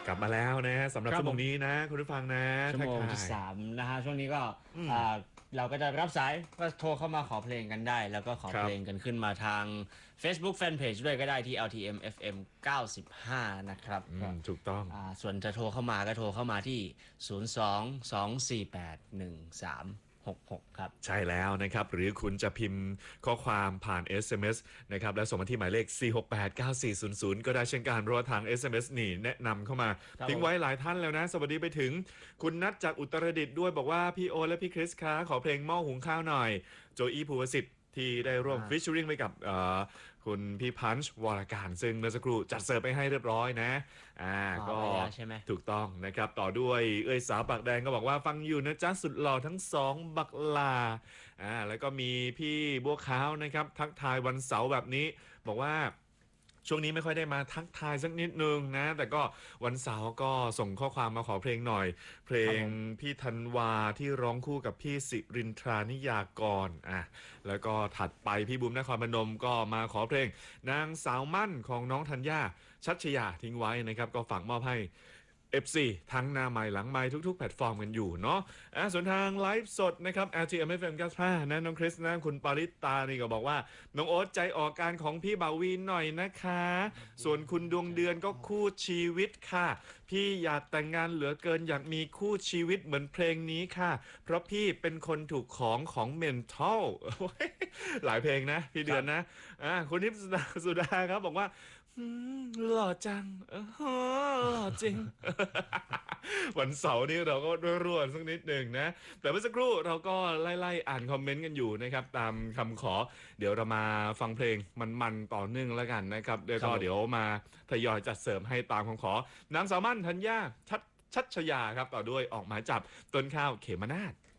กลับมาแล้วนะสำหรับชั่วโมงนี้นะคุณผู้ฟังนะชั่วโมงที่3นะฮะช่วงนี้ก็เราก็จะรับสายก็โทรเข้ามาขอเพลงกันได้แล้วก็ขอเพลงกันขึ้นมาทาง Facebook Fanpage ด้วยก็ได้ที่ LTM FM 95นะครับถูกต้องส่วนจะโทรเข้ามาก็โทรเข้ามาที่02-248-1366ครับใช่แล้วนะครับหรือคุณจะพิมพ์ข้อความผ่าน SMS นะครับแล้วส่งมาที่หมายเลข4689400ก็ได้เช่นกันเพราะว่าทาง SMS นี่แนะนำเข้ามาทิ้งไว้หลายท่านแล้วนะสวัสดีไปถึงคุณนัทจากอุตรดิตถ์ด้วยบอกว่าพี่โอและพี่คริสคะขอเพลงหม้อหุงข้าวหน่อยโจอี้ภูวสิทธิ์ที่ได้ร่วมฟิชเชอริงไปกับคุณพี่พันช์วรการซึ่งเมื่อสักครู่จัดเสิร์ฟไปให้เรียบร้อยนะก็ถูกต้องนะครับต่อด้วยเอ้ยสาวปากแดงก็บอกว่าฟังอยู่นะจ๊ะสุดหล่อทั้งสองบักลาแล้วก็มีพี่บัวขาวนะครับทักทายวันเสาร์แบบนี้บอกว่าช่วงนี้ไม่ค่อยได้มาทักทายสักนิดนึงนะแต่ก็วันเสาร์ก็ส่งข้อความมาขอเพลงหน่อยเพลงพี่ธันวาที่ร้องคู่กับพี่สิรินทรานิยากรแล้วก็ถัดไปพี่บุ๋มนครพนมก็มาขอเพลงนางสาวมั่นของน้องธัญญาชัชยาทิ้งไว้นะครับก็ฝากมอบให้FC ทั้งหน้าไมค์หลังไมค์ทุกๆแพลตฟอร์มกันอยู่เนาะส่วนทางไลฟ์สดนะครับ LTM FM 95นะน้องคริสนะคุณปาริตานี่ก็บอกว่าน้องโอ๊ตใจออกการของพี่บ่าววีหน่อยนะคะส่วนคุณดวงเดือนก็คู่ชีวิตค่ะพี่อยากแต่งงานเหลือเกินอยากมีคู่ชีวิตเหมือนเพลงนี้ค่ะเพราะพี่เป็นคนถูกของเมนทัลหลายเพลงนะพี่เดือนนะคุณนิพสุดาครับบอกว่าหล่อจังหล่อจริง วันเสาร์นี้เราก็ร่วนๆสักนิดหนึ่งนะแต่เมื่อสักครู่เราก็ไล่ๆอ่านคอมเมนต์กันอยู่นะครับตามคำขอเดี๋ยวเรามาฟังเพลงมันๆต่อเนื่องแล้วกันนะครับเดี๋ยวมาทยอยจัดเสริมให้ตามคำขอนางสาวมั่นธัญญาชัชยาครับต่อด้วยออกหมายจับต้นข้าวเขมนาถ